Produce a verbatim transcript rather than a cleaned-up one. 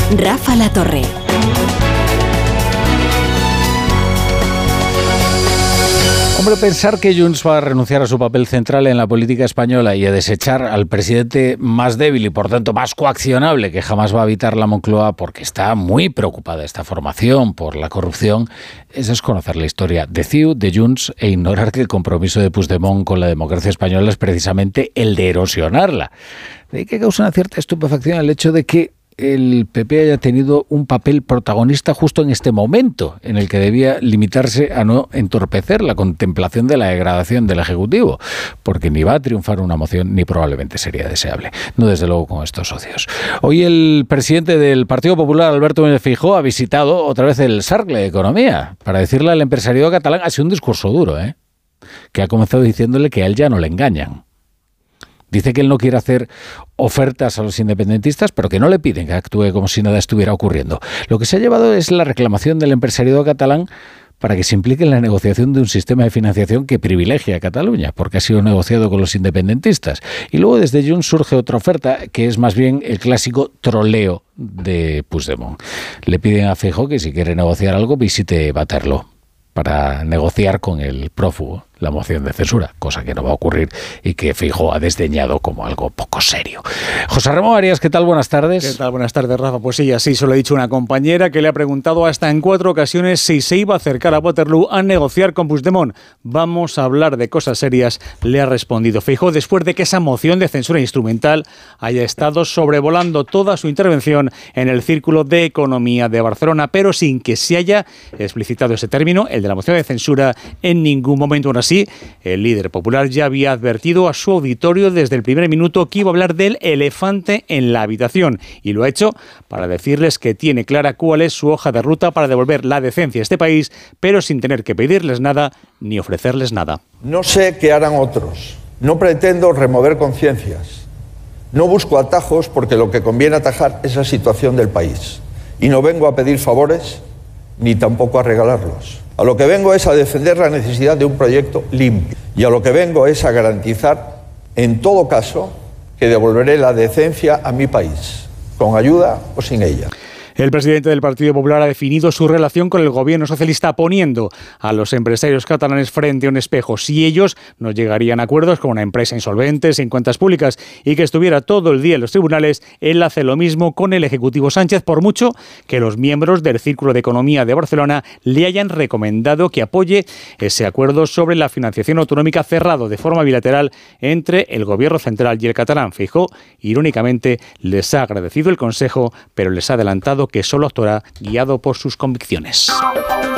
Rafa La Torre. Hombre, pensar que Junts va a renunciar a su papel central en la política española y a desechar al presidente más débil y por tanto más coaccionable que jamás va a evitar la Moncloa, porque está muy preocupada esta formación por la corrupción, es desconocer la historia de C I U, de Junts, e ignorar que el compromiso de Puigdemont con la democracia española es precisamente el de erosionarla. De ahí que causa una cierta estupefacción el hecho de que el P P haya tenido un papel protagonista justo en este momento, en el que debía limitarse a no entorpecer la contemplación de la degradación del Ejecutivo, porque ni va a triunfar una moción ni probablemente sería deseable, no desde luego con estos socios. Hoy el presidente del Partido Popular, Alberto Núñez Feijóo, ha visitado otra vez el Cercle de Economía para decirle al empresariado catalán, ha sido un discurso duro, ¿eh? que ha comenzado diciéndole que a él ya no le engañan. Dice que él no quiere hacer ofertas a los independentistas, pero que no le piden que actúe como si nada estuviera ocurriendo. Lo que se ha llevado es la reclamación del empresariado catalán para que se implique en la negociación de un sistema de financiación que privilegie a Cataluña, porque ha sido negociado con los independentistas. Y luego desde Junts surge otra oferta, que es más bien el clásico troleo de Puigdemont. Le piden a Feijóo que si quiere negociar algo visite Waterloo para negociar con el prófugo la moción de censura, cosa que no va a ocurrir y que Feijóo ha desdeñado como algo poco serio. José Ramón Arias, ¿qué tal? Buenas tardes. ¿Qué tal? Buenas tardes, Rafa. Pues sí, así se lo ha dicho una compañera que le ha preguntado hasta en cuatro ocasiones si se iba a acercar a Waterloo a negociar con Puigdemont. Vamos a hablar de cosas serias, le ha respondido Feijóo, después de que esa moción de censura instrumental haya estado sobrevolando toda su intervención en el Círculo de Economía de Barcelona, pero sin que se haya explicitado ese término, el de la moción de censura, en ningún momento. Aún así, el líder popular ya había advertido a su auditorio desde el primer minuto que iba a hablar del elefante en la habitación, y lo ha hecho para decirles que tiene clara cuál es su hoja de ruta para devolver la decencia a este país, pero sin tener que pedirles nada ni ofrecerles nada. No sé qué harán otros. No pretendo remover conciencias. No busco atajos, porque lo que conviene atajar es la situación del país. Y no vengo a pedir favores ni tampoco a regalarlos. A lo que vengo es a defender la necesidad de un proyecto limpio. Y a lo que vengo es a garantizar, en todo caso, que devolveré la decencia a mi país, con ayuda o sin ella. El presidente del Partido Popular ha definido su relación con el gobierno socialista, poniendo a los empresarios catalanes frente a un espejo. Si ellos no llegarían a acuerdos con una empresa insolvente, sin cuentas públicas y que estuviera todo el día en los tribunales, él hace lo mismo con el Ejecutivo Sánchez, por mucho que los miembros del Círculo de Economía de Barcelona le hayan recomendado que apoye ese acuerdo sobre la financiación autonómica cerrado de forma bilateral entre el gobierno central y el catalán. Feijóo, irónicamente, les ha agradecido el consejo, pero les ha adelantado que solo actuará guiado por sus convicciones.